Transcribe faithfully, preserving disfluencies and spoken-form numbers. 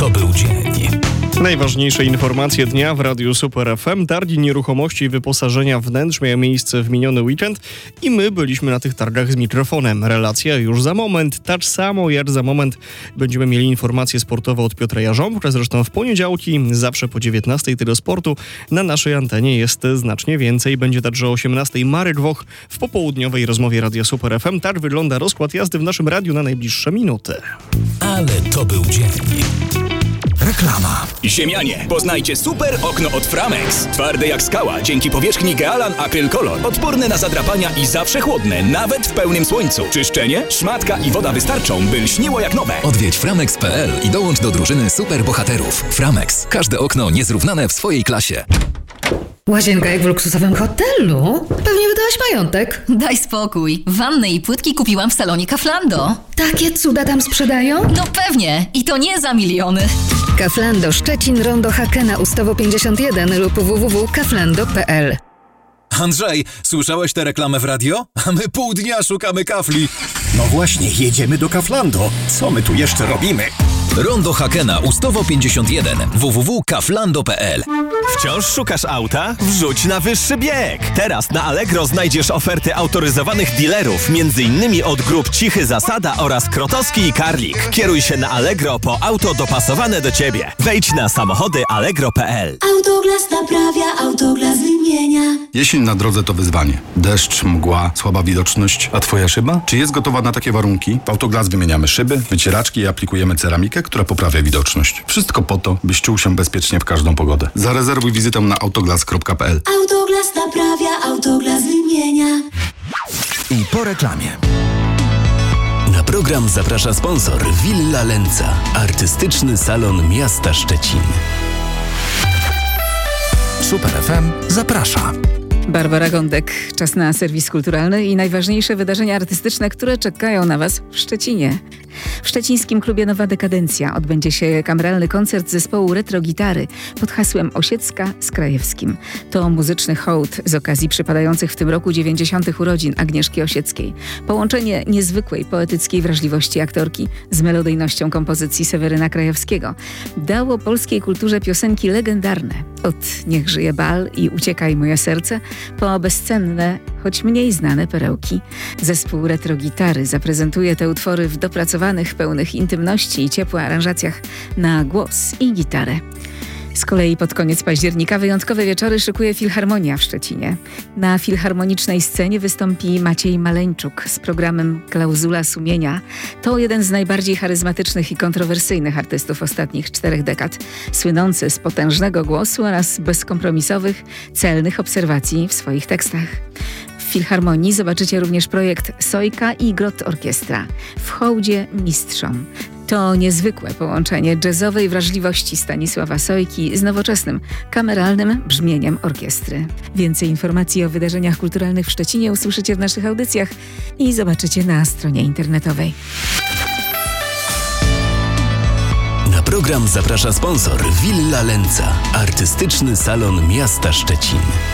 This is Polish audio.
to był dzień. Najważniejsze informacje dnia w Radiu Super F M. Targi nieruchomości i wyposażenia wnętrz miały miejsce w miniony weekend i my byliśmy na tych targach z mikrofonem. Relacja już za moment. Tak samo jak za moment będziemy mieli informacje sportowe od Piotra Jarząbka. Zresztą w poniedziałki, zawsze po dziewiętnastej tyle sportu, na naszej antenie jest znacznie więcej. Będzie także o osiemnastej Marek Woch w popołudniowej rozmowie Radia Super F M. Tak wygląda rozkład jazdy w naszym radiu na najbliższe minuty. Ale to był dzień. Reklama. Ziemianie, poznajcie super okno od Framex. Twarde jak skała, dzięki powierzchni Gealan Acryl Color. Odporne na zadrapania i zawsze chłodne, nawet w pełnym słońcu. Czyszczenie, szmatka i woda wystarczą, by lśniło jak nowe. Odwiedź framex kropka p l i dołącz do drużyny super bohaterów. Framex. Każde okno niezrównane w swojej klasie. Łazienka jak w luksusowym hotelu? Pewnie wydałaś majątek. Daj spokój. Wannę i płytki kupiłam w salonie Kauflando. Takie cuda tam sprzedają? No pewnie. I to nie za miliony. Kauflando Szczecin, Rondo Hakena, Ustawo pięćdziesiąt jeden lub w w w kropka kauflando kropka p l. Andrzej, słyszałeś tę reklamę w radio? A my pół dnia szukamy kafli. No właśnie, jedziemy do Kauflando. Co my tu jeszcze robimy? Rondo Hakena, Ustawo pięćdziesiąt jeden, w w w kropka kauflando kropka p l. Wciąż szukasz auta? Wrzuć na wyższy bieg! Teraz na Allegro znajdziesz oferty autoryzowanych dealerów, między innymi od grup Cichy Zasada oraz Krotowski i Karlik. Kieruj się na Allegro po auto dopasowane do Ciebie. Wejdź na samochody allegro kropka p l. Autoglas naprawia, Autoglas wymienia. Jesień na drodze to wyzwanie. Deszcz, mgła, słaba widoczność. A Twoja szyba? Czy jest gotowa na takie warunki? W Autoglas wymieniamy szyby, wycieraczki i aplikujemy ceramikę, która poprawia widoczność. Wszystko po to, byś czuł się bezpiecznie w każdą pogodę. Zarezerwuj wizytę na autoglas kropka p l. Autoglas naprawia, Autoglas wymienia. I po reklamie. Na program zaprasza sponsor Villa Lenca, artystyczny salon miasta Szczecin. Super F M zaprasza. Barbara Gądek, czas na serwis kulturalny i najważniejsze wydarzenia artystyczne, które czekają na Was w Szczecinie. W szczecińskim klubie Nowa Dekadencja odbędzie się kameralny koncert zespołu Retro Gitary pod hasłem Osiecka z Krajewskim. To muzyczny hołd z okazji przypadających w tym roku dziewięćdziesiątych urodzin Agnieszki Osieckiej. Połączenie niezwykłej poetyckiej wrażliwości aktorki z melodyjnością kompozycji Seweryna Krajewskiego dało polskiej kulturze piosenki legendarne. Od Niech żyje bal i Uciekaj moje serce po bezcenne, choć mniej znane perełki. Zespół Retro Gitary zaprezentuje te utwory w dopracowanych, pełnych intymności i ciepłych aranżacjach na głos i gitarę. Z kolei pod koniec października wyjątkowe wieczory szykuje Filharmonia w Szczecinie. Na filharmonicznej scenie wystąpi Maciej Maleńczuk z programem Klauzula Sumienia. To jeden z najbardziej charyzmatycznych i kontrowersyjnych artystów ostatnich czterech dekad, słynący z potężnego głosu oraz bezkompromisowych, celnych obserwacji w swoich tekstach. W Filharmonii zobaczycie również projekt Sojka i Grot Orkiestra w hołdzie mistrzom. To niezwykłe połączenie jazzowej wrażliwości Stanisława Sojki z nowoczesnym, kameralnym brzmieniem orkiestry. Więcej informacji o wydarzeniach kulturalnych w Szczecinie usłyszycie w naszych audycjach i zobaczycie na stronie internetowej. Na program zaprasza sponsor Villa Lenca, artystyczny salon miasta Szczecin.